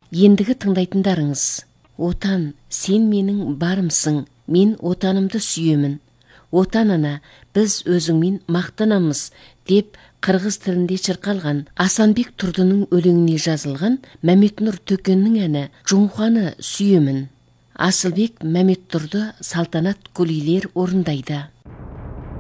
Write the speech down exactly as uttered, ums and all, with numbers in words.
Ендігі тыңдайтындарыңыз: отан, сен менің барымсың, мен отанымды сүйемін. Отан ана, біз өзіңмен мақтанамыз деп қырғыз тілінде шырқалған Асанбек Тұрдының өлеңіне жазылған Мәметнұр Төкеннің әні Жоңханы сүйемін. Асылбек Мәмет Тұрды Салтанат Көлилер орындайды.